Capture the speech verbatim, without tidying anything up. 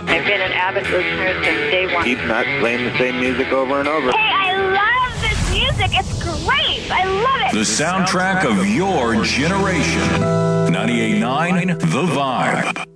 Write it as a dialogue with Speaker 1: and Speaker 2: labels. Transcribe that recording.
Speaker 1: I've been an avid listener since day one.
Speaker 2: Keep not playing the same music over and over.
Speaker 3: Hey, I love this music. It's great. I love it.
Speaker 4: The soundtrack of your generation. ninety-eight point nine The Vibe.